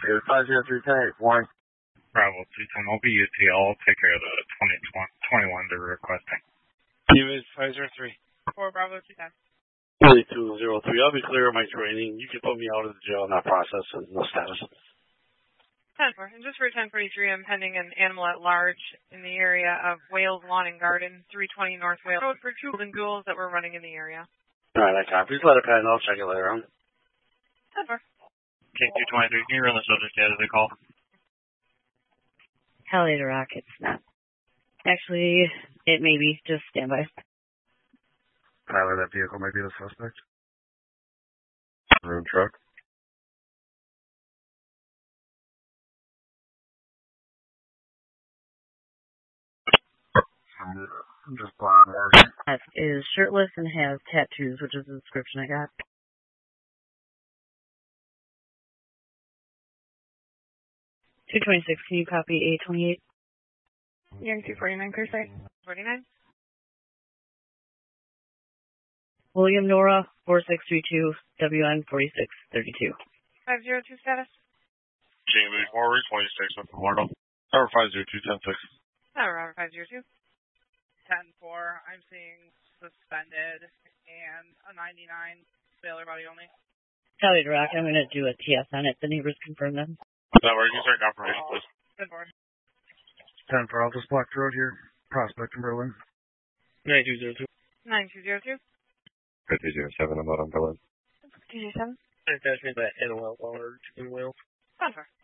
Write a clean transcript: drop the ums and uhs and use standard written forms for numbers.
503 warning. Bravo 210, I'll be UT. I'll take care of the 21 they're requesting. Unit 503. 4 Bravo 210. 4203, I'll be clear of my training. You can put me out of the jail in that process and no status. 10-4. And just for 1043, I'm pending an animal at large in the area of Wales Lawn and Garden, 320 North Wales Road for two golden ghouls that were running in the area. Alright, I copy. Please let it pass. I'll check it later on. 10-4. King 223, can you run the subject out of the call? Hell to Rock, it's not. Actually, it may be. Just stand by. Tyler, that vehicle might be the suspect. Room truck. I'm just blind. Is shirtless and has tattoos, which is the description I got. 226, can you copy A28? Young 249, clear site. 49. William Nora, 4632, WN 4632. 502 status. Jamie Forward 26 with Florida. Tower 502-106. Robert 502. 10-4, I'm seeing suspended and a 99 sailor body only. Hell to Rock, I'm going to do a TS on it. The neighbors confirm them. That works. You start confirmation, please. 10-4. 10-4, I'll just block the road here. Prospect in Berlin. 9202. 9202. 5007, I'm out on Berlin. 207. Attachment by NOL large in Wales. 10-4.